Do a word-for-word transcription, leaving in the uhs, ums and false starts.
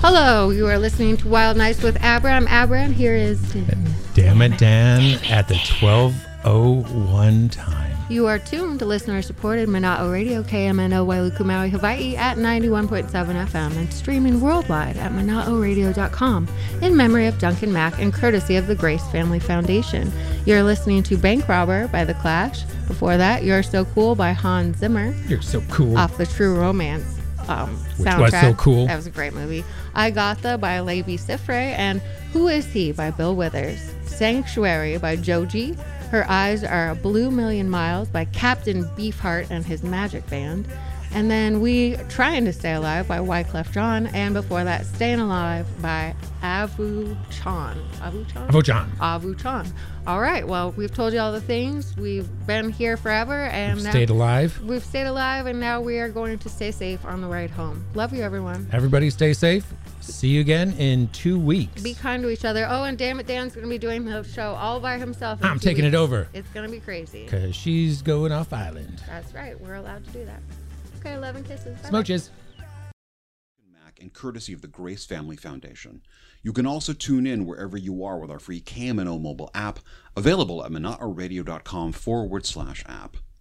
Hello, you are listening to Wild Nights with Abra. I'm Abra, and here is Dan. Damn it, Dan, at the twelve oh one time. You are tuned to listener-supported Mana'o Radio, K M N O Wailuku, Maui, Hawaii at ninety-one point seven F M and streaming worldwide at mana'o radio dot com in memory of Duncan Mack and courtesy of the Grace Family Foundation. You're listening to Bank Robber by The Clash. Before that, You're So Cool by Hans Zimmer. You're so cool. Off the True Romance um, Which soundtrack. was so cool. That was a great movie. I Gotha by Levi Sifre and Who Is He by Bill Withers. Sanctuary by Joji. Her Eyes Are a Blue Million Miles by Captain Beefheart and his Magic Band. And then We Trying to Stay Alive by Wyclef Jean. And before that, Staying Alive by Avu Chan. Avu Chan? Avu Chan. Avu Chan. All right. Well, we've told you all the things. We've been here forever. And We've now stayed alive. We've stayed alive, and now we are going to stay safe on the ride home. Love you, everyone. Everybody stay safe. See you again in two weeks. Be kind to each other. Oh, and damn it, Dan's going to be doing the show all by himself. I'm taking weeks. it over. It's going to be crazy. Because she's going off island. That's right. We're allowed to do that. Okay, love and kisses. Bye-bye. Smooches. Mac and courtesy of the Grace Family Foundation. You can also tune in wherever you are with our free K M N O mobile app, available at mana'o radio dot com forward slash app.